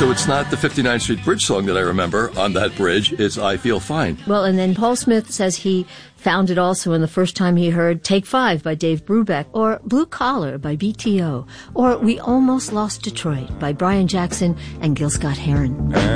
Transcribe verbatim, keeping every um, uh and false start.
So it's not the fifty-ninth Street Bridge song that I remember on that bridge. It's I Feel Fine. Well, and then Paul Smith says he found it also in the first time he heard Take Five by Dave Brubeck, or Blue Collar by B T O, or We Almost Lost Detroit by Brian Jackson and Gil Scott-Heron.